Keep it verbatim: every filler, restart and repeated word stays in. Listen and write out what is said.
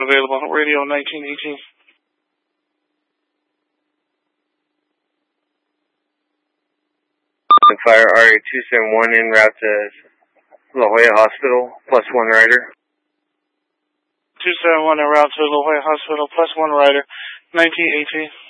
available. Radio nineteen eighteen. Fire R A two seven one en route to La Jolla Hospital, plus one rider. two seven one en route to La Jolla Hospital, plus one rider, nineteen eighteen.